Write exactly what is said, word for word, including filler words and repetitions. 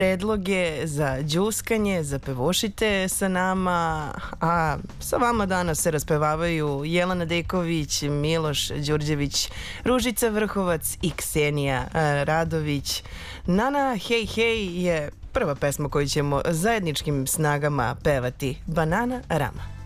predloge za đuskanje, za pevošite sa nama, a sa vama danas se raspevavaju Jelena Deković, Miloš Đurđević, Ružica Vrhovac i Ksenija Radović. Nana Hej Hej je prva pesma koju ćemo zajedničkim snagama pevati. Banana Rama.